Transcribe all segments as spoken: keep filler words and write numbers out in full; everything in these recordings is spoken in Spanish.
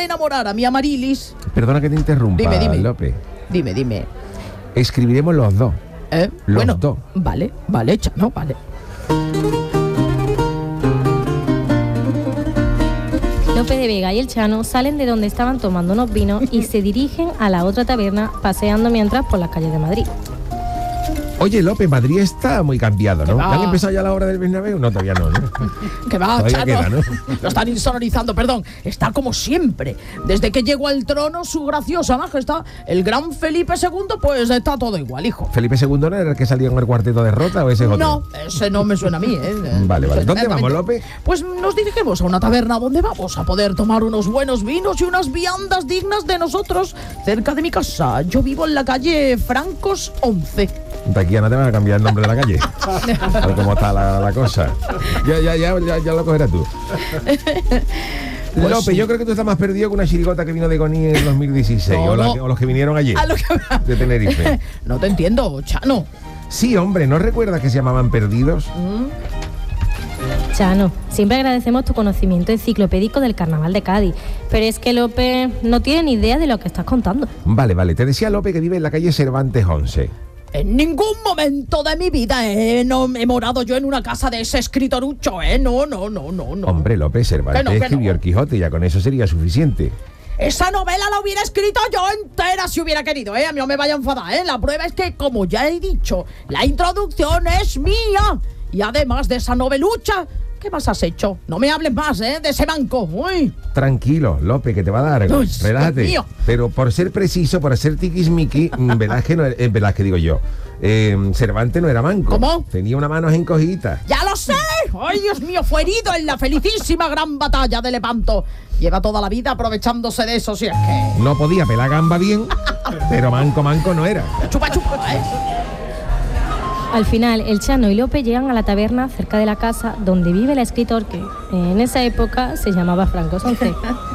enamorar a mi Amarilis. Perdona que te interrumpa, Dime, dime. Lope. Dime, dime. Escribiremos los dos. ¿Eh? Los bueno, dos. Vale, vale, Chano, vale. Lope de Vega y el Chano salen de donde estaban tomando unos vinos y se dirigen a la otra taberna, paseando mientras por las calles de Madrid. Oye, Lope, Madrid está muy cambiado, ¿no? va? ¿Han empezado ya la obra del Bernabéu? No, todavía no, ¿no? Que va, Todavía Chano. queda, ¿no? Lo están insonorizando, perdón. Está como siempre. Desde que llegó al trono su graciosa majestad, el gran Felipe segundo, pues está todo igual, hijo. ¿Felipe segundo no era el que salía en el cuarteto de Rota o ese es otro? No, ese no me suena a mí, ¿eh? Vale, vale. ¿Dónde vamos, Lope? Pues nos dirigimos a una taberna donde vamos a poder tomar unos buenos vinos y unas viandas dignas de nosotros, cerca de mi casa. Yo vivo en la calle Francos once. De aquí a no te van a cambiar el nombre de la calle. A ver cómo está la, la cosa. Ya, ya, ya, ya, ya lo cogerás tú. Pues Lope, sí. yo creo que tú estás más perdido que una chirigota que vino de Goní en dos mil dieciséis. No, o, la no. que- o los que vinieron ayer. A lo que... De Tenerife. No te entiendo, Chano. Sí, hombre, ¿no recuerdas que se llamaban Perdidos? Chano, siempre agradecemos tu conocimiento enciclopédico del Carnaval de Cádiz, pero es que Lope no tiene ni idea de lo que estás contando. Vale, vale. Te decía Lope que vive en la calle Cervantes once. En ningún momento de mi vida eh, no he morado yo en una casa de ese escritorucho, ¿eh? No, no, no, no, no. Hombre, Lope, Cervantes Que no, que escribió no. El Quijote, ya con eso sería suficiente. Esa novela la hubiera escrito yo entera si hubiera querido, ¿eh? A mí no me vaya a enfadar, ¿eh? La prueba es que, como ya he dicho, la introducción es mía. Y además de esa novelucha, ¿qué más has hecho? No me hables más, ¿eh? De ese banco. Uy. Tranquilo, Lope, que te va a dar algo. Uy, Relájate. Dios mío. Pero por ser preciso, por ser tiquismiqui, mm, Velázquez no era, eh, Velázquez digo yo. Eh, Cervantes no era manco. ¿Cómo? Tenía una mano encogida. ¡Ya lo sé! ¡Ay, Dios mío! Fue herido en la felicísima gran batalla de Lepanto. Lleva toda la vida aprovechándose de eso, si es que... No podía pelar gamba bien, pero manco, manco no era. Chupa, chupa, ¿eh? Al final, el Chano y Lope llegan a la taberna cerca de la casa donde vive el escritor que en esa época se llamaba Francos once.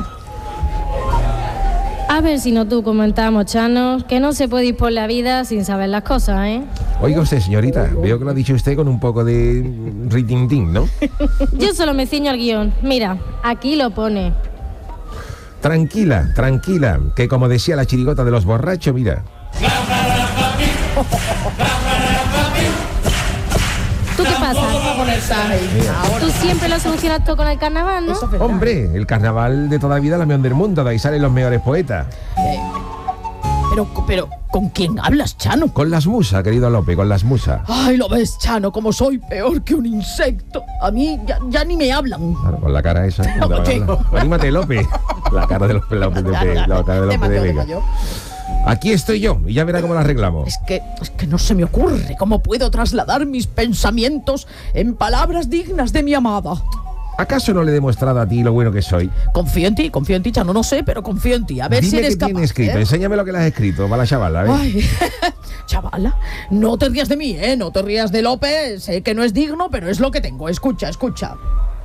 A ver si no tú comentamos, Chano, que no se puede ir por la vida sin saber las cosas, ¿eh? Oiga usted, señorita, veo que lo ha dicho usted con un poco de ritintín, ¿no? Yo solo me ciño al guión. Mira, aquí lo pone. Tranquila, tranquila, que como decía la chirigota de los borrachos, mira. ¿Tú qué pasa? Tú siempre lo solucionas todo con el carnaval, ¿no? Eso es verdad. Hombre, el carnaval de toda vida, la mejor del mundo, de ahí salen los mejores poetas. Eh, pero, pero, ¿con quién hablas, Chano? Con las musas, querido Lope, con las musas. Ay, lo ves, Chano, como soy peor que un insecto. A mí ya, ya ni me hablan. Claro, con la cara esa. ¿cómo te van a Oye. hablar? Anímate, Lope. La cara de Lope, Lope, de, Lope, la cara de Lope de Demasiado, Vega. demasiado. Aquí estoy yo, y ya verá cómo la arreglamos. Es que, es que no se me ocurre cómo puedo trasladar mis pensamientos en palabras dignas de mi amada. ¿Acaso no le he demostrado a ti lo bueno que soy? Confío en ti, confío en ti, Chano, no sé, pero confío en ti. A ver Dime si eres qué capaz. tiene escrito, ¿eh? enséñame lo que le has escrito, para la chavala, ¿ves? Ay, chavala, no te rías de mí, ¿eh? No te rías de Lope. Sé que no es digno, pero es lo que tengo. Escucha, escucha.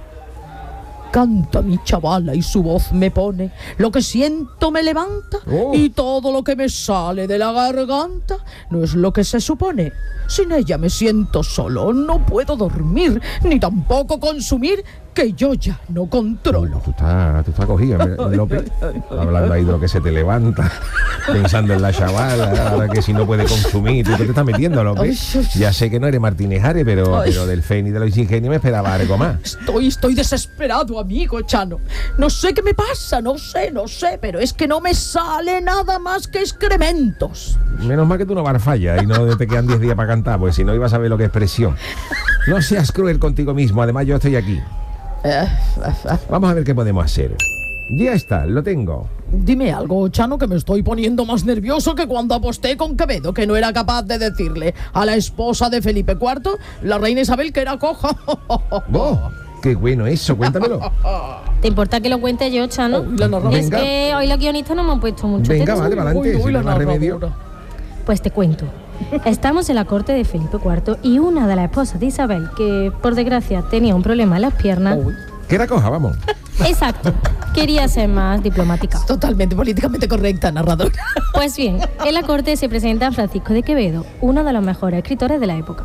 Canta mi chavala y su voz me pone. Lo que siento me levanta Oh. y todo lo que me sale de la garganta no es lo que se supone. Sin ella me siento solo, no puedo dormir ni tampoco consumir, que yo ya no controlo. Tú estás, tú estás cogida, Lope. Hablando ahí de lo que se te levanta, pensando en la chavala, ahora que si no puede consumir. ¿Tú qué te estás metiendo, Lope? Ay, ay. Ya sé que no eres Martínez Ares, pero, Ay. pero del Fénix de los Ingenios me esperaba algo más. Estoy, estoy desesperado, amigo Chano. No sé qué me pasa, no sé, no sé, pero es que no me sale nada más que excrementos. Menos mal que tú no barfallas y no te quedan diez días para cantar, pues si no ibas a ver lo que es presión. No seas cruel contigo mismo, además yo estoy aquí. Eh, Vamos a ver qué podemos hacer. Ya está, lo tengo. Dime algo, Chano, que me estoy poniendo más nervioso que cuando aposté con Quevedo, que no era capaz de decirle a la esposa de Felipe cuarto, la reina Isabel, que era coja. ¡Oh! ¡Qué bueno eso! Cuéntamelo. ¿Te importa que lo cuente yo, Chano? Uy, la narradora. Es que hoy los guionistas no me han puesto mucho Venga, texto. vale, para adelante, Uy, uy, si no la hay más remedio. narradora. Pues te cuento. Estamos en la corte de Felipe cuarto y una de las esposas de Isabel, que por desgracia tenía un problema en las piernas, Uy, Que era coja, vamos. exacto, quería ser más diplomática. totalmente políticamente correcta, narradora. Pues bien, en la corte se presenta Francisco de Quevedo, uno de los mejores escritores de la época.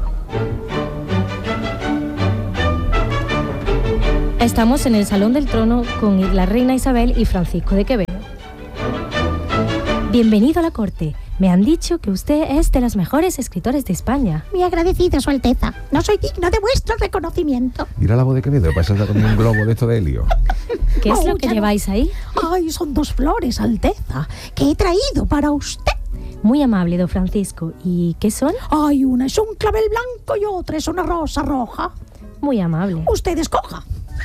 Estamos en el Salón del Trono con la reina Isabel y Francisco de Quevedo. Bienvenido a la corte. Me han dicho que usted es de los mejores escritores de España. Muy agradecida, Su Alteza. No soy digno de vuestro reconocimiento. Mira la voz de Quevedo, pasa con un globo de esto de helio. ¿Qué es Oh, lo que ya no. lleváis ahí? Ay, son dos flores, Alteza, que he traído para usted. Muy amable, don Francisco. ¿Y qué son? Ay, una es un clavel blanco y otra es una rosa roja. Muy amable. Usted escoja.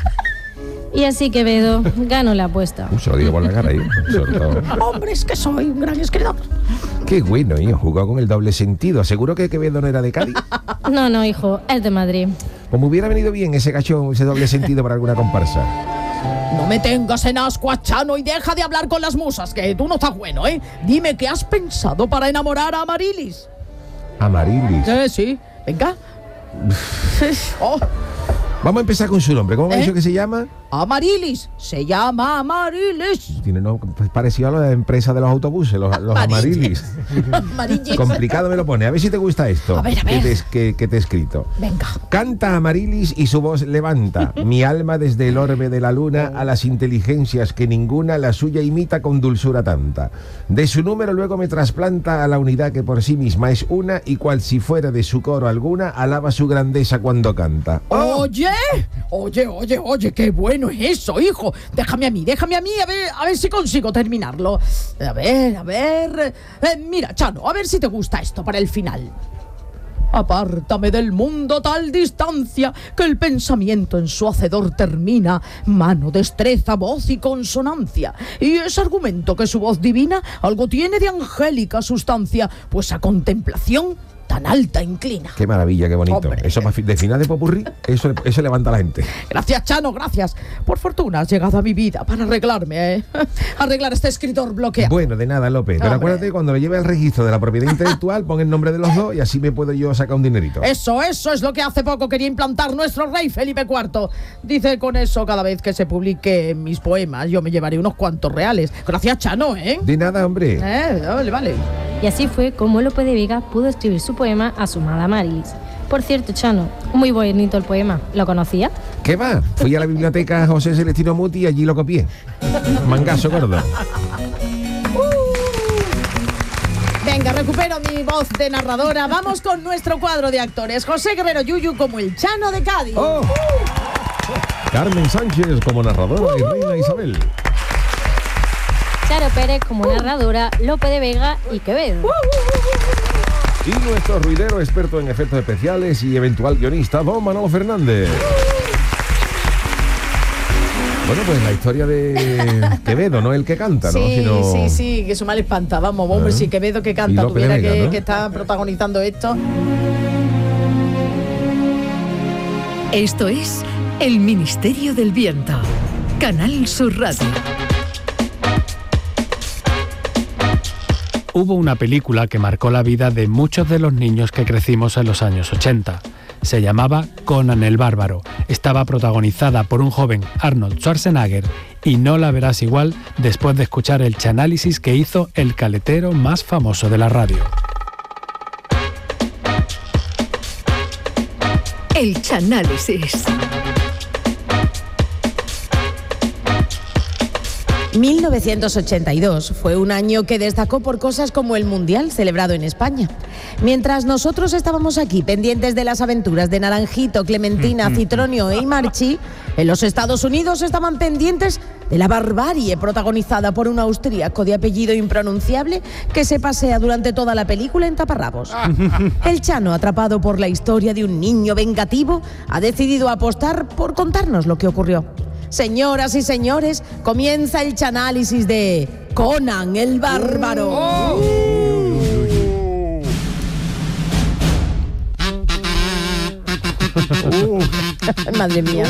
Y así, Quevedo, gano la apuesta. Uh, se lo digo por la cara ahí. Sobre todo. Hombre, es que soy un gran escritor. Qué bueno, hijo. Jugó con el doble sentido. ¿Seguro que Quevedo no era de Cádiz? No, no, hijo, es de Madrid. Pues me hubiera venido bien ese gacho, ese doble sentido para alguna comparsa. No me tengas en ascuas, Chano, y deja de hablar con las musas, que tú no estás bueno, ¿eh? Dime qué has pensado para enamorar a Amarilis. Amarilis. Eh, sí, venga. Oh, Vamos a empezar con su nombre. ¿Cómo me ha ¿Eh? dicho que se llama? Amarilis, se llama Amarilis. Tiene no, parecido a la empresa de los autobuses, los, los Amarilis. Amarilis. Complicado me lo pone. A ver si te gusta esto. A ver, a Que ver. te, que, que te he escrito. Venga. Canta Amarilis y su voz levanta mi alma desde el orbe de la luna a las inteligencias que ninguna la suya imita con dulzura tanta. De su número luego me trasplanta a la unidad que por sí misma es una y cual si fuera de su coro alguna alaba su grandeza cuando canta. ¡Oh! Oye, oye, oye, oye, qué bueno es eso, hijo. Déjame a mí, déjame a mí, a ver, a ver si consigo terminarlo. A ver, a ver. Eh, mira, Chano, a ver si te gusta esto para el final. Apártame del mundo tal distancia que el pensamiento en su hacedor termina. Mano, destreza, voz y consonancia. Y ese argumento que su voz divina algo tiene de angélica sustancia, pues a contemplación tan alta inclina. Qué maravilla, qué bonito. Hombre. Eso pa- de final de popurrí, eso, eso levanta a la gente. Gracias, Chano, gracias. Por fortuna has llegado a mi vida para arreglarme, ¿eh? Arreglar este escritor bloqueado. Bueno, de nada, López. Pero Hombre. acuérdate, cuando lo lleve al registro de la propiedad intelectual, pon el nombre de los dos y así me puedo yo sacar un dinerito. Eso, eso es lo que hace poco quería implantar nuestro rey Felipe cuarto. Dice con eso, cada vez que se publique mis poemas, yo me llevaré unos cuantos reales. Gracias, Chano, ¿eh? De nada, hombre. Eh, vale, vale. Y así fue como Lope de Vega pudo escribir su poema a su amada Amarilis. Por cierto, Chano, muy bonito el poema. ¿Lo conocía? ¿Qué va? Fui a la biblioteca José Celestino Muti y allí lo copié. Mangazo gordo. Venga, recupero mi voz de narradora. Vamos con nuestro cuadro de actores. José Guerrero Yuyu como el Chano de Cádiz. ¡Oh! Carmen Sánchez como narradora y Reina Isabel. Charo Pérez como narradora, Lope de Vega y Quevedo. Y nuestro ruidero experto en efectos especiales y eventual guionista, don Manolo Fernández. Bueno, pues la historia de Quevedo, no el que canta, ¿no? Sí, Sino... sí, sí, que su mal espanta. Vamos, hombre, Ah. si Quevedo que Y canta Lope de tuviera Vega, que, ¿no? que está protagonizando esto. Esto es El Ministerio del Viento, Canal Sur Radio. Hubo una película que marcó la vida de muchos de los niños que crecimos en los años ochenta. Se llamaba Conan el Bárbaro. Estaba protagonizada por un joven Arnold Schwarzenegger y no la verás igual después de escuchar el chanálisis que hizo el caletero más famoso de la radio. El Chanálisis. mil novecientos ochenta y dos fue un año que destacó por cosas como el Mundial celebrado en España. Mientras nosotros estábamos aquí pendientes de las aventuras de Naranjito, Clementina, Citronio e Imarchi, en los Estados Unidos estaban pendientes de la barbarie protagonizada por un austríaco de apellido impronunciable que se pasea durante toda la película en taparrabos. El Chano, atrapado por la historia de un niño vengativo, ha decidido apostar por contarnos lo que ocurrió. Señoras y señores, comienza el chanálisis de Conan el Bárbaro. Madre mía.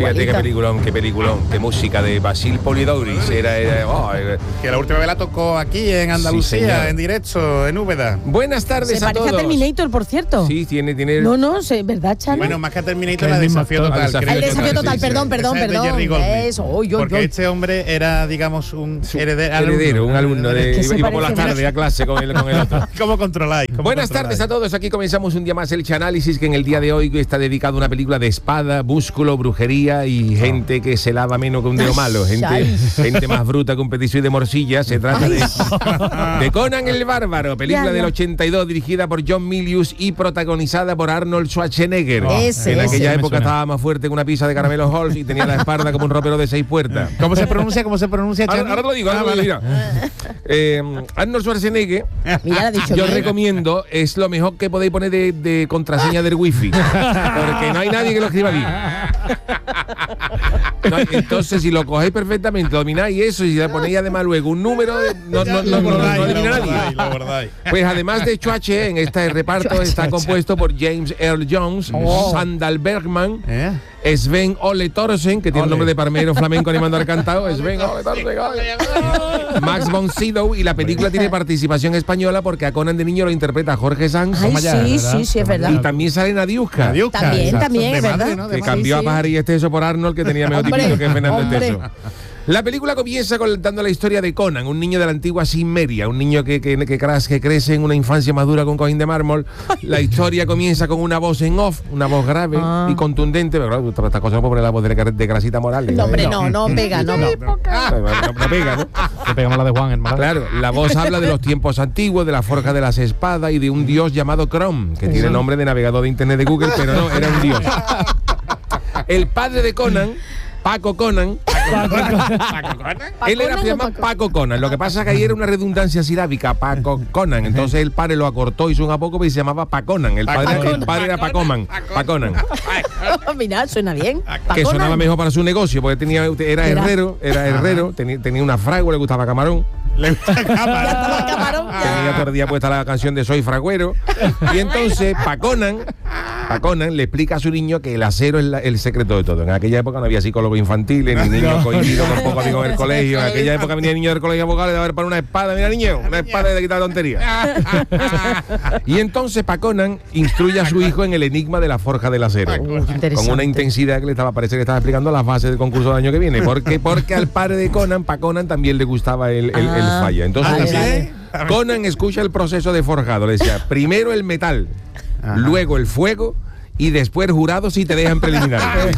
Fíjate qué peliculón, qué peliculón, qué música de Basil Polidouris. Era, era oh, era... Que la última vez la tocó aquí en Andalucía, sí, en directo, en Úbeda. Buenas tardes Se a parece todos. a Terminator, por cierto. Sí, tiene, tiene. No, no, sé, ¿verdad, Chano? Bueno, más que a Terminator, Que la el mismo Desafío actor. Total. Ah, El desafío total, sí, sí. perdón, perdón, Esa es de perdón. Jerry Goldsmith. Eso, uy, uy, Porque uy. este hombre era, digamos, un heredero, Heredero, un alumno de. Que se Iba por las parece tardes a clase con el, con el otro. ¿Cómo controláis? ¿Cómo Buenas controláis? tardes a todos, aquí comenzamos un día más el Chanálisis, que en el día de hoy está dedicado a una película de espada, músculo, brujería y gente que se lava menos que un dedo malo, gente, Ay. gente más bruta que un petiso de morcilla. Se trata de, de Conan el Bárbaro, película Ya, ya. del ochenta y dos, dirigida por John Milius y protagonizada por Arnold Schwarzenegger. Ese, en ese. aquella Me época suena. estaba más fuerte que una pizza de caramelo Halls y tenía la espalda como un ropero de seis puertas. ¿Cómo se pronuncia? ¿Cómo se pronuncia, Ahora, Chano? ahora lo digo, ahora Ah, lo vale. digo, mira. Eh, Arnold Schwarzenegger, Mira, la ha dicho yo bien. recomiendo, es lo mejor que podéis poner de, de contraseña del wifi, porque no hay nadie que lo escriba bien. No, entonces, si lo cogéis perfectamente, domináis eso, y si le ponéis además luego un número, no, no, no, no, no, no adivina nadie. Pues además de Schwarzenegger, en este reparto está compuesto por James Earl Jones, Oh. Sandal Bergman, ¿Eh? Sven Ole Thorsen, que tiene Ole. un nombre de parmero flamenco animando al cantado. Sven Ole Thorsen, ole. Max von Sydow, y la película tiene participación española porque a Conan de niño lo interpreta Jorge Sanz. Ay, Toma ya, sí, ¿verdad? sí, sí, es Toma verdad. Y también sale Nadiuska, Nadiuska, También, exacto. también, De es madre, verdad. ¿no? De que madre. cambió Sí, a sí. Pájaro y Esteso por Arnold, que tenía mejor Hombre, tipito que Fernando hombre. Esteso. La película comienza contando la historia de Conan, un niño de la antigua Cimmeria, un niño que, que, que, cras- que crece en una infancia madura con cojín de mármol. La historia comienza con una voz en off, una voz grave Ah. y contundente, pero claro, todas estas cosas no puedo poner la voz de, de Grasita Morales. No, hombre, ¿no? no, no pega, no, no. No, no, no pega, ¿no? Le pegamos la de Juan, hermano. Claro, la voz habla de los tiempos antiguos, de la forja de las espadas y de un dios llamado Chrome, que tiene nombre de navegador de internet de Google, pero no, era un dios. El padre de Conan, Paco Conan, él era se llama Paco Conan. Lo que pasa es que ahí era una redundancia silábica, Paco Conan. Entonces el padre lo acortó, hizo un apoco y se llamaba Paconan. El padre, el padre era Pacoman, Paconan, Mira, suena bien. que Paconan. sonaba mejor para su negocio, porque tenía, era Era. herrero, era herrero, tenía, tenía una fragua, le gustaba camarón. Le gusta Ya estaba el camarón, ya. Tenía todo el día puesta la canción de Soy Fragüero. Y entonces Paconan, Paconan le explica a su niño que el acero es la- el secreto de todo. En aquella época no había psicólogos infantiles, ni niños cohibidos con poco amigos en el colegio. En aquella época venía niño del colegio vocal de haber para una espada. Mira, niño, una espada de quitar tontería. Y entonces Paconan instruye a su hijo en el enigma de la forja del acero. Uy, qué interesante. Con una intensidad que le estaba, parece que estaba explicando las bases del concurso del año que viene. Porque, porque al padre de Conan, Paconan también le gustaba el, el, el Ah, falla. Entonces, vale, decía, vale. Conan escucha el proceso de forjado. Le decía, primero el metal, luego el fuego y después jurado si te dejan preliminares.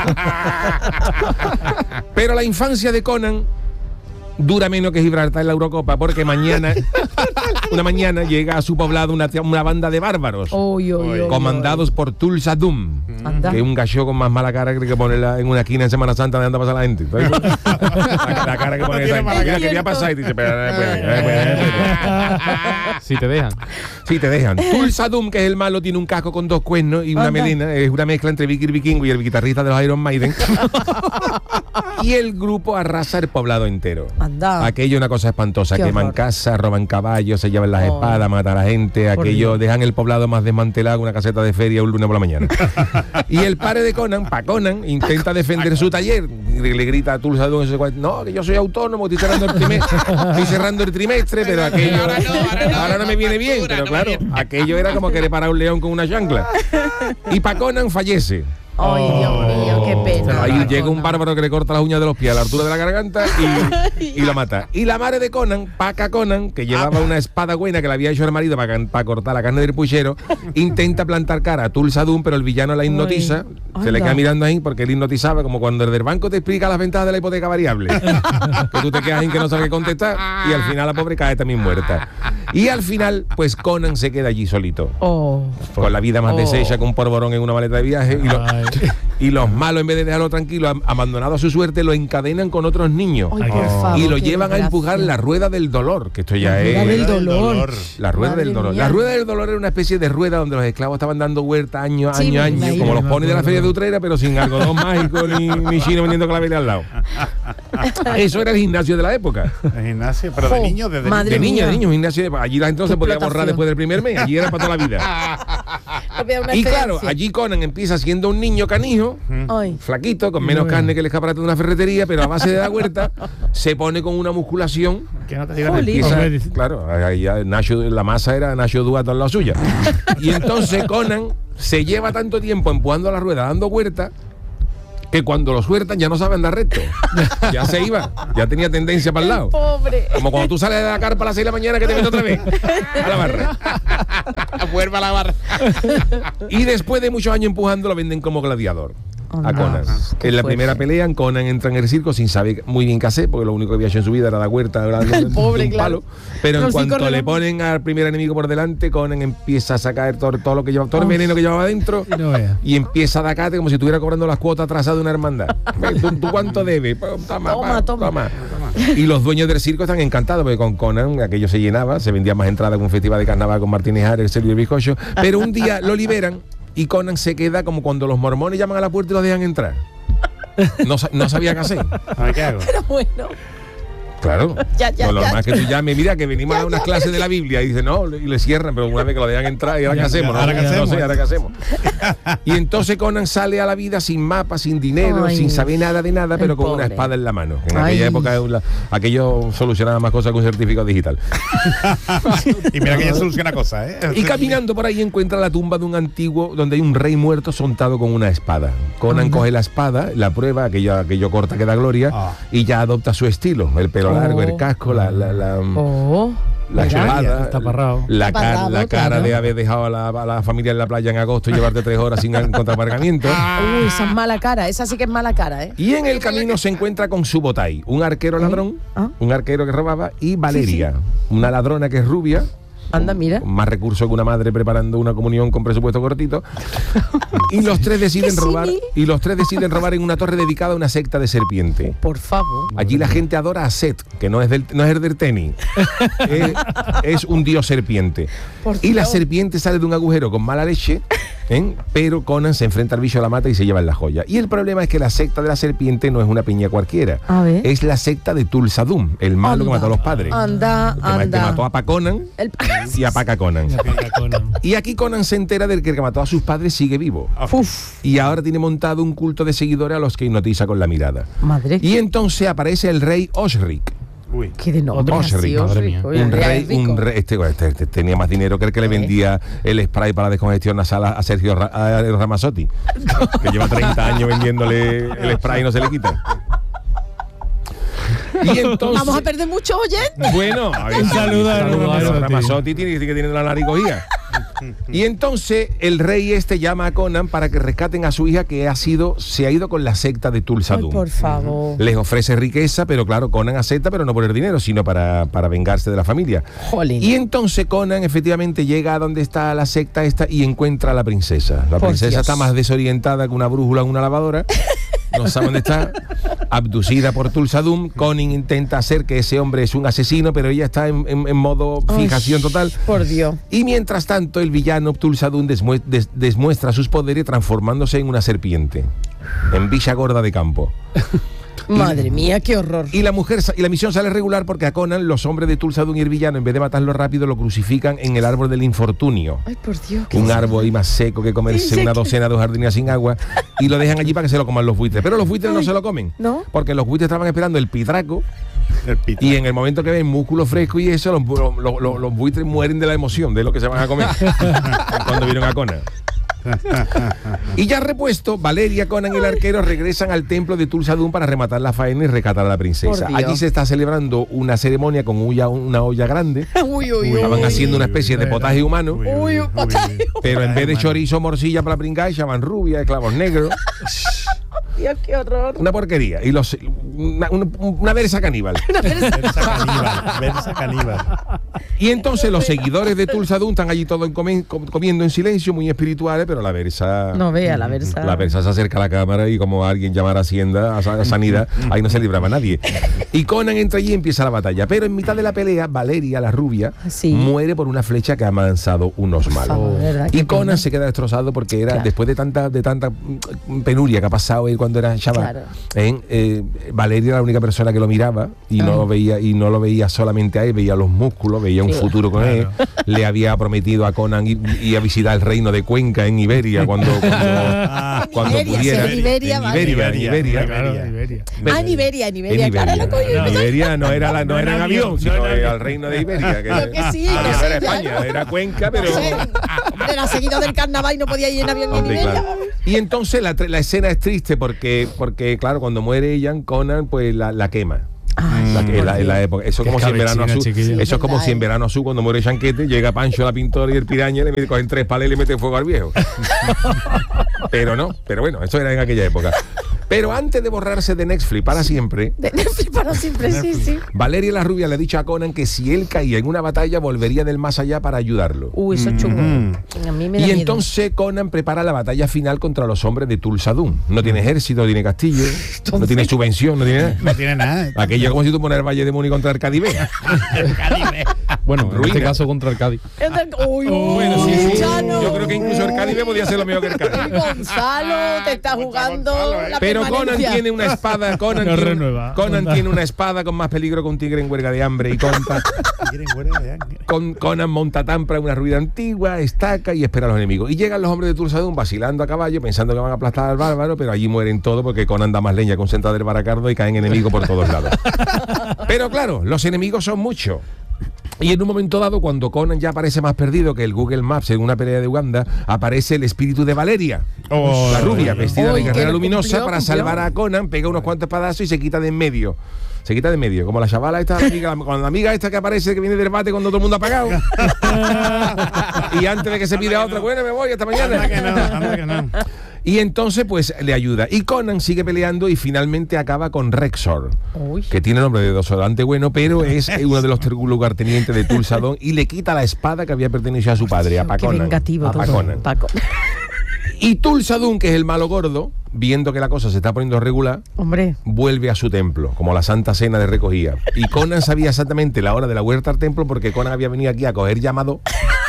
Pero la infancia de Conan dura menos que Gibraltar en la Eurocopa, porque mañana, una mañana, llega a su poblado una, una banda de bárbaros. Uy, uy, uy, Comandados por Tulsa Doom, Anda. que es un gallo con más mala cara que hay que ponerla en una esquina en Semana Santa donde anda a pasar la gente. Entonces, la, la cara que pone esa gente. Mira que voy a pasar y te dice, "Pero, eh, pues, eh, pues, eh, Si te dejan. sí, te dejan. Tulsa Doom, que es el malo, tiene un casco con dos cuernos y una Anda. melena. Es una mezcla entre Vicky el Vikingo y el guitarrista de los Iron Maiden. Y el grupo arrasa el poblado entero. Anda. Aquello es una cosa espantosa. Qué Queman horror. casas, roban caballos, se llevan las Oh. espadas, matan a la gente. Por Aquello Dios. dejan el poblado más desmantelado que una caseta de feria un lunes por la mañana. Y el padre de Conan, Paconan, intenta defender su taller. Y le, le grita a Tulsa Doom, no, que yo soy autónomo, estoy cerrando el, primer, estoy cerrando el trimestre, pero aquello Ahora no, ahora no, ahora no me no, viene bien. factura, Pero no claro, me viene. aquello era como querer parar un león con una chancla. Y Paconan fallece. Ay, Dios mío, qué pena. Ahí Paconan. llega un bárbaro que le corta las uñas de los pies a la altura de la garganta y, y lo mata. Y la madre de Conan, Paca Conan, que llevaba una espada buena que le había hecho el marido para, para cortar la carne del puchero, intenta plantar cara a Tulsa Doom, pero el villano la hipnotiza. Ay, se le anda. queda mirando ahí porque él hipnotizaba, como cuando el del banco te explica las ventajas de la hipoteca variable. Que tú te quedas en que no sabes qué contestar y al final la pobre cae también muerta. Y al final, pues Conan se queda allí solito. Oh. Con la vida más Oh. deshecha que un porborón en una maleta de viaje. Y, lo- Ay. y los malos, en vez de dejarlo tranquilo, am- abandonado a su suerte, lo encadenan con otros niños. Ay, por favor. Y lo qué llevan a desgracia. empujar la rueda del dolor, que esto ya La rueda es... del dolor. La rueda Madre del dolor. mía. La rueda del dolor era una especie de rueda donde los esclavos estaban dando vueltas año, Sí, año, me año, imagino. como los Me ponis de la acuerdo. feria de Utrera, pero sin algodón mágico ni, ni chino vendiendo claveles al lado. Eso era el gimnasio de la época. El gimnasio, pero de Jo, niños, desde madre De niño, mía. de niño, un gimnasio. de- Allí la gente no Qué se podía explotación. borrar después del primer mes. Allí era para toda la vida. Y claro, allí Conan empieza siendo un niño canijo, Ay. flaquito, con menos carne que el escaparate de una ferretería, pero a base de la huerta, se pone con una musculación. Que no te digan Jolín. Empieza- claro, ahí ya Nacho, la masa era Nacho Duato en la suya. Y entonces Conan se lleva tanto tiempo empujando la rueda, dando huerta, que cuando lo sueltan ya no sabe andar recto. Ya se iba, ya tenía tendencia para el lado. Pobre. Como cuando tú sales de la carpa a las seis de la mañana que te metes otra vez a la barra. Vuelve a la barra. Y después de muchos años empujando, lo venden como gladiador. A Conan. qué En la fuerte. primera pelea, Conan entra en el circo sin saber muy bien qué hacer, porque lo único que había hecho en su vida era la huerta de un pobre, palo. claro. Pero en Los cuanto circos le de- ponen al primer enemigo por delante, Conan empieza a sacar todo, todo lo que lleva, todo el veneno que llevaba adentro. Y no veas. Y empieza a dacate como si estuviera cobrando las cuotas atrasadas de una hermandad. Ve, ¿Tú, tú cuánto debes? Pum, Toma, Toma, pa, toma. Y los dueños del circo están encantados porque con Conan aquello se llenaba, se vendía más entradas que un festival de carnaval con Martínez Ares, Sergio y el Bizcocho. Pero un día lo liberan y Conan se queda como cuando los mormones llaman a la puerta y los dejan entrar. No, sa- no sabía qué hacer. A ver, ¿qué hago? Pero bueno. Claro. Ya, ya, Lo normal ya. es que tú llames, mira, que venimos a unas clases de la Biblia y dice no, y le cierran, pero una vez que lo dejan entrar, ¿y ahora qué Ya, hacemos? ya, ¿ahora no, qué no hacemos? sé, ¿ahora qué hacemos? Y entonces Conan sale a la vida sin mapa, sin dinero, Ay. sin saber nada de nada, pero El con una pobre. espada en la mano. En Ay. aquella época la- aquello solucionaba más cosas que un certificado digital. Y mira que ya soluciona cosas, ¿eh? Y caminando por ahí encuentra la tumba de un antiguo donde hay un rey muerto sontado con una espada. Conan coge la espada, la prueba, aquello, aquello corta que da gloria, Ah. y ya adopta su estilo. El pelo largo, el casco, la, la, la, Oh. la mira. chulada, Está parrado. la, ca- Taparrado, la cara claro. de haber dejado a la, a la familia en la playa en agosto y llevarte tres horas sin encontrar aparcamiento. Uy, esa es mala cara. Esa sí que es mala cara, ¿eh? Y en el camino se encuentra con Subotai, un arquero ladrón, Ah. un arquero que robaba, y Valeria, una ladrona que es rubia, Anda, mira. con más recursos que una madre preparando una comunión con presupuesto cortito. Y los tres deciden Qué robar, símil. y los tres deciden robar en una torre dedicada a una secta de serpiente. Por favor. Allí la gente adora a Set, que no es del, no es el del tenis. es, es un dios serpiente. Por Y la Dios. serpiente sale de un agujero con mala leche, ¿eh? Pero Conan se enfrenta al bicho, la mata y se lleva la joya. Y el problema es que la secta de la serpiente no es una piña cualquiera. A ver. Es la secta de Tulsadum, el malo que Anda. mató a los padres. Anda, Que ma- que anda. mató a Pa Conan El- y a Paca Conan. La pica Conan. Y aquí Conan se entera del que el que mató a sus padres sigue vivo. Uf, Y ahora tiene montado un culto de seguidores a los que hipnotiza con la mirada. madre. Y entonces aparece el rey Osric. Uy. Qué de nombre Osric, así, madre Osric. mía. Oye, Un ya rey, es rico. un rey este, este- este tenía más dinero que el que le vendía el spray para descongestión nasal a Sergio Ra- a Ramazzotti, que lleva treinta años vendiéndole el spray y no se le quita. Y entonces, Vamos a perder muchos oyentes. bueno, a ver, Un saludo a Ramazzotti. Ramazzotti tiene que tiene la nariz cogida. Y entonces el rey este llama a Conan para que rescaten a su hija que ha sido, se ha ido con la secta de Ay, Tulsadum. por favor. Les ofrece riqueza, pero claro, Conan acepta, pero no por el dinero, sino para, para vengarse de la familia. Jolín. Y entonces Conan efectivamente llega a donde está la secta esta y encuentra a la princesa. La Por princesa Dios. está más desorientada que una brújula en una lavadora. No sabe dónde está. Abducida por Tulsadum. Conan intenta hacer que ese hombre es un asesino, pero ella está en, en- en modo fijación Ay, total. Por Dios. Y mientras tanto, el villano Tulsadum desmue- des- desmuestra sus poderes transformándose en una serpiente. En Villa Gorda de Campo. Madre mía, qué horror. Y la mujer sa- y la misión sale regular porque a Conan los hombres de Tulsadum y el villano, en vez de matarlo rápido, lo crucifican en el árbol del infortunio. Ay, por Dios. qué Un horror. árbol ahí más seco que comerse Sí, una sí. docena de jardines sin agua, y lo dejan allí para que se lo coman los buitres. Pero los buitres no se lo comen, ¿no? porque los buitres estaban esperando el pitraco, El pita. y en el momento que ven músculo fresco y eso, los, los- los- los- los buitres mueren de la emoción de lo que se van a comer cuando vieron a Conan. Y ya repuesto, Valeria, Conan y el arquero regresan al templo de Tulsadum para rematar la faena y rescatar a la princesa. Por Dios. Allí se está celebrando una ceremonia con una, una olla grande. Uy, uy, uy. Estaban haciendo una especie de potaje humano, Uy, Uy, uy, potaje. pero en vez de chorizo, morcilla para pringar, echaban rubia, clavos negros. Dios, qué horror. Una porquería. Y los una, una, una versa caníbal. Versa caníbal. Versa caníbal. Y entonces los seguidores de Tulsadum están allí todos comi- com- comiendo en silencio, muy espirituales, pero la versa... No vea la versa. La versa se acerca a la cámara y como alguien llamara a Hacienda, a Sa- a Sanidad, ahí no se libraba nadie. Y Conan entra allí y empieza la batalla. Pero en mitad de la pelea, Valeria, la rubia, Sí. muere por una flecha que ha lanzado unos malos. favor, ¿verdad? Y Qué Conan pena. se queda destrozado porque era, Claro. después de tanta, de tanta mm, penuria que ha pasado él cuando cuando era chaval, Claro. ¿eh? Eh, Valeria era la única persona que lo miraba y no lo veía, y no lo veía solamente a él, veía los músculos, veía un Sí. futuro con él. Le había prometido a Conan ir, ir a visitar el reino de Cuenca en Iberia cuando, cuando, cuando Iberia, pudiera. sí, en Iberia, en vale. Iberia, en Iberia. Claro, Iberia. Ah, en Iberia, en Iberia, En claro, Iberia. lo coño, En empezó- Iberia no era, la, no era en avión, sino no era- al reino de Iberia. Que, Creo que sí, que no no sé, era claro. España, era Cuenca, pero... No sé, hombre, era seguido del carnaval y no podía ir en avión ni en Hombre, Iberia. claro. Y entonces la, tre- la escena es triste porque, porque claro, cuando muere Ian, Conan pues la, la quema. La que- en la, en la época. Eso es Qué como si en verano cabechina, azul. chiquillo. Eso es como Verdad, si en eh. verano azul, cuando muere Chanquete, llega Pancho la pintora y el piraña, le mete- cogen tres palas y le mete fuego al viejo. Pero no, pero bueno, eso era en aquella época. Pero antes de borrarse de Netflix para siempre, De Netflix para siempre, sí, sí. Valeria la Rubia le ha dicho a Conan que si él caía en una batalla volvería del más allá para ayudarlo. Uy, eso es chungo. A mí me da Y miedo. entonces Conan prepara la batalla final contra los hombres de Tulsa Doom. No tiene ejército, no tiene castillo, no tiene subvención, no tiene nada. No tiene nada. Aquello es como si tú pones el Valle de Muni contra el Cádiz B. Bueno, en Ruina. este caso contra el Cádiz. Uy, uy, Bueno, sí, sí. Chano. Yo creo que incluso el Cádiz B podía ser lo mejor que el Cádiz. Gonzalo, te está jugando la Pero Conan permanencia. tiene una espada, Conan, No tiene, renueva. Conan Onda. tiene una espada con más peligro que un tigre en huelga de hambre y conta, con Conan monta tampra una ruida antigua, estaca y espera a los enemigos. Y llegan los hombres de Tulsa Doom vacilando a caballo, pensando que van a aplastar al bárbaro, pero allí mueren todos porque Conan da más leña con sentado del baracardo y caen enemigos por todos lados. Pero claro, los enemigos son muchos. Y en un momento dado, cuando Conan ya parece más perdido que el Google Maps en una pelea de Uganda, aparece el espíritu de Valeria, Oh, la rubia, vestida Uy, de que guerrera lo luminosa, cumplió, para cumplió. salvar a Conan, pega unos cuantos espadazos y se quita de en medio. Se quita de en medio, como la chavala esta, la amiga, con la amiga esta que aparece, que viene del bate cuando todo el mundo ha pagado. Y antes de que se pida otra, bueno, me voy, hasta mañana. Anda que no, anda que no. Y entonces, pues, le ayuda. Y Conan sigue peleando y finalmente acaba con Rexor, que tiene nombre de desodorante bueno, pero es uno de los lugartenientes de Tulsa Doom y le quita la espada que había pertenecido a su padre, a Qué Paconan. vengativo A todo. Paconan. Paco. Y Tulsa Doom, que es el malo gordo, viendo que la cosa se está poniendo regular, Hombre. vuelve a su templo, como la Santa Cena de recogida. Y Conan sabía exactamente la hora de la vuelta al templo porque Conan había venido aquí a coger llamado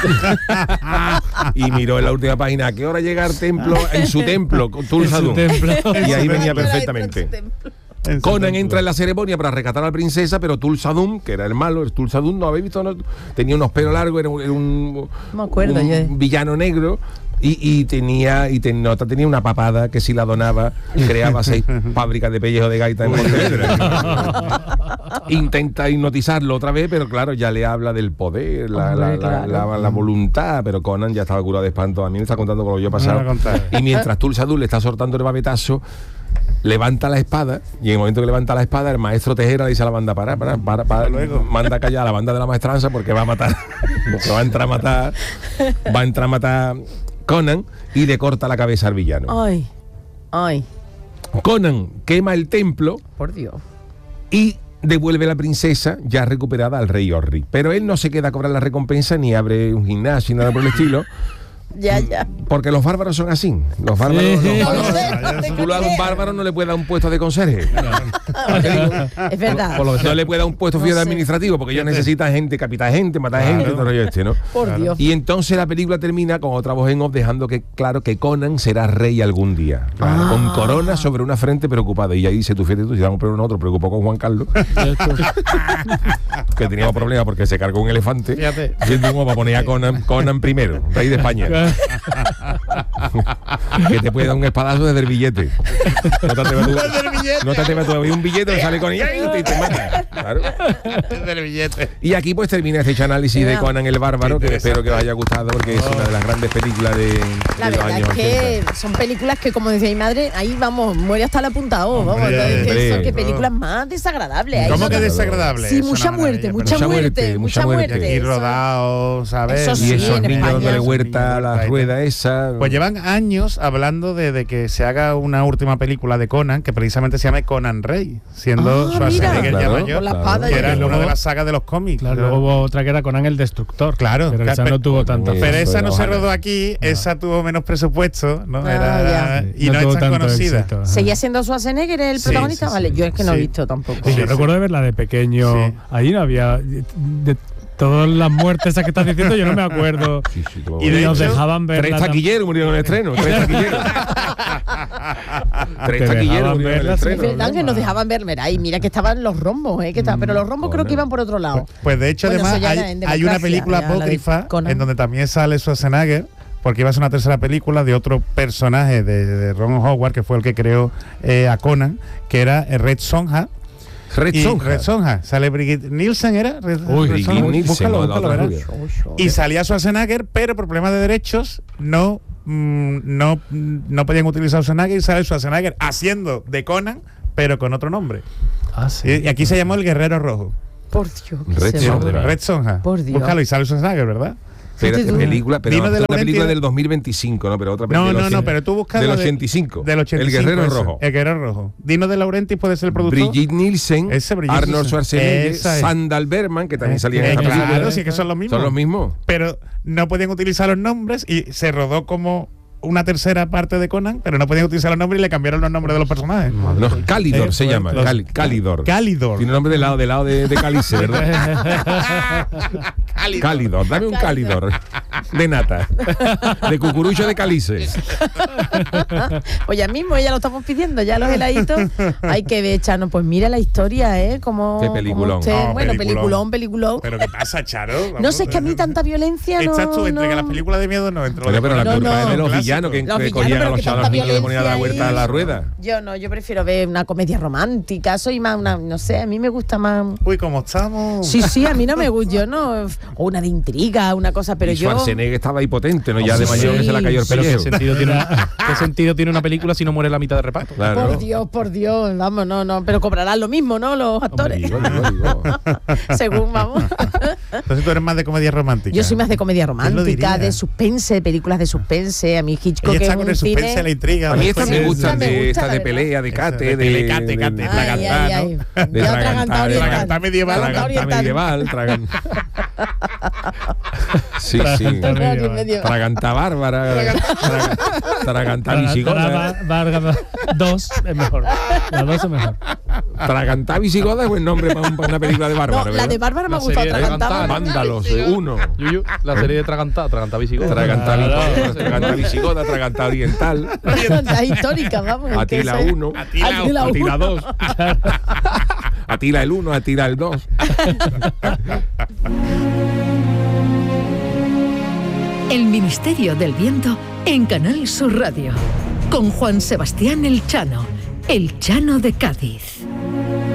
y miró en la última página a qué hora llega al templo, en su templo, con Tulsa En su Doom. templo. Y ahí venía perfectamente. Conan entra en la ceremonia para rescatar a la princesa, pero Tulsa Doom, que era el malo, el Tulsa Doom, no habéis visto, no, tenía unos pelos largos, era un, era un, No me acuerdo un yo. villano negro. Y, y tenía y ten- no, tenía una papada que si la donaba creaba seis fábricas de pellejo de gaita en Pontevedra. Intenta hipnotizarlo otra vez, pero claro, ya le habla del poder, la, Hombre, la- la- claro. la- la voluntad, pero Conan ya estaba curado de espanto. A mí me está contando con lo que yo he Me pasado. va a contar. Y mientras Tulsa Doom le está soltando el babetazo, levanta la espada y en el momento que levanta la espada el maestro Tejera le dice a la banda para, para, para, para Luego. manda a callar a la banda de la maestranza porque va a matar, porque va a entrar a matar, va a entrar a matar Conan y le corta la cabeza al villano. Ay. Ay. Conan quema el templo Por Dios. y devuelve a la princesa ya recuperada al rey Orri. Pero él no se queda a cobrar la recompensa ni abre un gimnasio ni nada por el estilo. Ya, ya. Porque los bárbaros son así. Los bárbaros. Sí. los No lo bárbaros- sé, no tengo Tú lo ni hagas un idea. bárbaro, no le puede dar un puesto de conserje. Es verdad. Por lo que no le puede dar un puesto No fijo de sé. administrativo, porque ellos necesitan gente, capitar gente, matar Claro. gente, todo el rollo este, ¿no? Por Dios. Y entonces la película termina con otra voz en off dejando que claro que Conan será rey algún día. Ah. Con corona sobre una frente preocupada. Y ahí dice, tú fíjate tú, si damos pero nosotros preocupó con Juan Carlos, que teníamos problemas porque se cargó un elefante. Fíjate. Siendo un para poner a Conan, Conan primero, rey de España. Que te puede dar un espadazo desde el billete. No te atreves tú. Desde el billete. No te atreves tú a ver un billete que sale con ella y te, te mata. Claro. Del billete. Y aquí pues termina este análisis de Conan el Bárbaro, que espero que os haya gustado porque es una de las grandes películas de, de La los verdad años es que ochenta. son películas que, como decía mi madre, ahí vamos, muere hasta la punta O. Vamos, Hombre, es que hombre. son que películas más desagradables. Ahí ¿Cómo no que te- desagradable? Sí, Es una mucha maravilla, muerte, pero- mucha Mucha muerte, muerte, mucha mucha muerte. muerte. Y eso- rodados, ¿sabes? Eso Y sí, esos en niños España. dándole Esos vuelta a niños la vuelta y rueda tal. esa. Pues llevan años hablando de, de que se haga una última película de Conan que precisamente se llame Conan Rey, siendo Ah, Schwarzenegger mira. ya Claro, mayor, con la claro. espada que y era el- una de las sagas de los cómics. Claro, luego hubo otra que era Conan el Destructor. Claro, Pero esa claro, no tuvo tanta Pero Pero Eso esa era no se ojalá. rodó aquí, esa tuvo menos presupuesto, ¿no? Ah, Era, ya. y no, tuvo es tan tanto conocida. éxito. ¿Seguía siendo Schwarzenegger el Sí, protagonista? sí, sí. Vale, yo es que no he Sí. visto tampoco. Sí, yo Sí, recuerdo de verla de pequeño. Sí. Ahí no había. de- Todas las muertes esas que estás diciendo yo no me acuerdo. Sí, sí, todo Y bueno. nos dejaban ver. Tres taquilleros murieron en el estreno. Tres taquilleros. Tres Te taquilleros dejaban murieron en el verlas, Es estreno. verdad que nos dejaban ver, mira, y mira que estaban los rombos, ¿eh? Que estaban, pero los rombos creo que iban por otro lado. Pues, pues de hecho, Bueno, además, eso ya hay, era en hay una democracia, película ya la de apócrifa Conan. en donde también sale Schwarzenegger, porque iba a ser una tercera película de otro personaje de, de Ron Howard, que fue el que creó eh, a Conan, que era eh, Red Sonja. Red Y Sonja. Red Sonja. Sale Brigitte Nielsen, ¿era? Red, Uy, Red Brigitte Sonja. Nielsen, Búscalo, la búscalo, otra verás. rubia. Y salía Schwarzenegger, pero por problemas de derechos no, mm, no, no podían utilizar Schwarzenegger y sale Schwarzenegger haciendo de Conan, pero con otro nombre. Ah, sí. Y, y aquí se llamó El Guerrero Rojo. Por Dios. Red se Sonja. va. Red Sonja. Por Dios. Búscalo y sale Schwarzenegger, ¿verdad? Pero Fíjate tú. película, pero Dino no, de una Laurenti película era- del dos mil veinticinco, no, pero otra No, película. no, del no, ochenta- pero tú buscas Del la de- ochenta y cinco. Del ochenta y cinco. El Guerrero ese, Rojo. El Guerrero Rojo. Dino de Laurentiis puede ser el productor. Brigitte Nielsen, Ese Brigitte Arnold Nielsen. Schwarzenegger, Esa es. Sandal Berman, que también Eh, salía en eh, esta claro, película. sí que son los mismos. Son los mismos. Pero no podían utilizar los nombres y se rodó como una tercera parte de Conan, pero no podían utilizar los nombres y le cambiaron los nombres de los personajes. No, Calidor Eh, se pues, llama. los- Cali- Calidor. Calidor. Tiene nombre de lado, de lado de, de Calice, ¿verdad? Calidor. Dame un Calidor. De nata. De cucurucho de Calice. Pues ya mismo, ya lo estamos pidiendo, ya los heladitos. Hay que ver, Chano, pues mira la historia, ¿eh? Como, Qué peliculón. como usted- No, bueno, peliculón. peliculón, peliculón. Pero ¿qué pasa, Charo? No sé, es que a mí tanta violencia no... Estás tú entre no- que las películas de miedo no entro. Bueno, pero la No, culpa no. es de los Clásico. villanos que, Los que villanos, cogían a pero los, que a los tanta niños y le ponían a la violencia vuelta a la ahí. rueda. Yo no, yo prefiero ver una comedia romántica, soy más una, no sé, a mí me gusta más... Uy, ¿cómo estamos? Sí, sí, a mí no me gusta, yo no... O una de intriga, una cosa, pero y yo... Schwarzenegger estaba ahí potente, ¿no? Ya de Sí. mayor que se le cayó el Pero ¿qué pellejo. sentido, tiene una, ¿qué sentido tiene una película si no muere la mitad de reparto? Claro. Por Dios, por Dios, vamos, no, no, pero cobrarán lo mismo, ¿no? Los actores, Digo, digo, digo. según vamos. Entonces tú eres más de comedia romántica. Yo soy más de comedia ¿Quién lo diría? romántica, de suspense, películas de suspense, a mí Hitchcock Ella es está un con el suspense, cine... la intriga. A mí la estas me suspense. gustan, me de, gusta, esta la de verdad. pelea, de cate, Eso, de de, pelecate, de- cate, de- tragantar, Ay, ay, ¿no? ay. de Ya tragantar, atragantado de oriental. tragantar medieval. tragantar Oriental. medieval, tragan- Sí, sí. Tragantar medieval. Traganta bárbara, traga- traganta visigoda. Vargas dos es mejor. La dos es mejor. Traganta visigoda es buen nombre para, un- para una película de bárbara. No, la de Bárbara me ha La gustado, serie de Tragantaba. Tragantá. Vándalos, eh, uno. Yuyu, la serie de Tragantá, Tragantá visigoda. Traganta, Claro. traganta visigoda, traganta oriental. La histórica, vamos. es que Atila eso es- uno, Atila Atila Atila uno. dos. Atila el uno, Atila el dos. El Ministerio del Viento en Canal Sur Radio. Con Juan Sebastián El Chano, El Chano de Cádiz.